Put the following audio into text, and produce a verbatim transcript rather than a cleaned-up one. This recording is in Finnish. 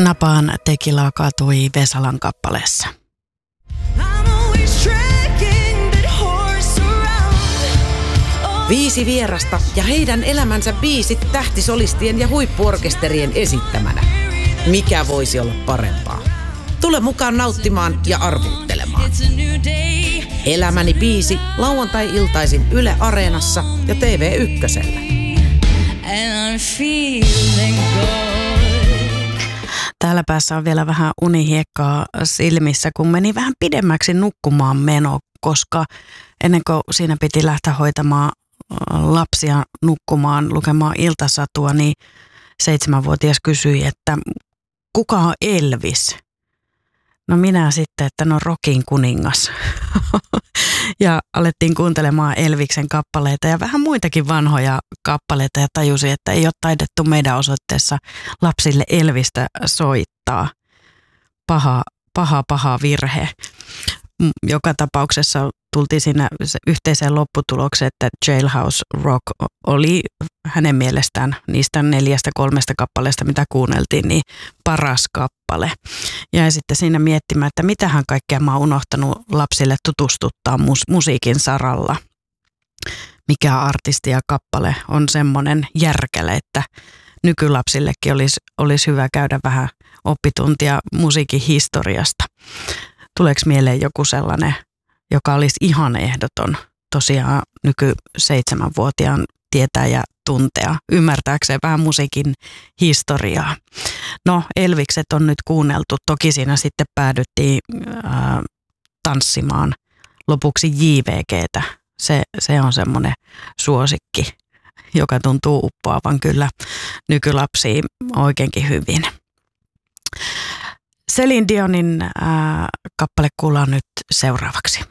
Napaan tekilaa kaatui Vesalan kappaleessa. Viisi vierasta ja heidän elämänsä biisit tähtisolistien ja huippuorkesterien esittämänä. Mikä voisi olla parempaa? Tule mukaan nauttimaan ja arvuuttelemaan. Elämäni biisi lauantai-iltaisin Yle Areenassa ja T V ykkösellä. Täällä päässä on vielä vähän unihiekkaa silmissä, kun meni vähän pidemmäksi nukkumaan meno, koska ennen kuin siinä piti lähteä hoitamaan lapsia nukkumaan, lukemaan iltasatua, niin seitsemänvuotias kysyi, että kuka on Elvis? No minä sitten, että no rockin kuningas. Ja alettiin kuuntelemaan Elviksen kappaleita ja vähän muitakin vanhoja kappaleita ja tajusin, että ei ole taidettu meidän osoitteessa lapsille Elvistä soittaa. Paha, paha, paha virhe. Joka tapauksessa tultiin siinä yhteiseen lopputulokseen, että Jailhouse Rock oli hänen mielestään niistä neljästä kolmesta kappaleesta, mitä kuunneltiin, niin paras kappale. Ja sitten siinä miettimään, että mitähän kaikkea mä oon unohtanut lapsille tutustuttaa mus- musiikin saralla. Mikä artisti ja kappale on semmoinen järkäle, että nykylapsillekin olisi, olisi hyvä käydä vähän oppituntia musiikin historiasta. Tuleeko mieleen joku sellainen, joka olisi ihan ehdoton tosiaan nyky seitsemänvuotiaan tietää ja tuntea, ymmärtääkseen vähän musiikin historiaa. No Elvikset on nyt kuunneltu, toki siinä sitten päädyttiin ää, tanssimaan lopuksi J V G:tä. Se, se on semmoinen suosikki, joka tuntuu uppoavan kyllä nykylapsiin oikeinkin hyvin. Celine Dionin ää, kappale kuullaan nyt seuraavaksi.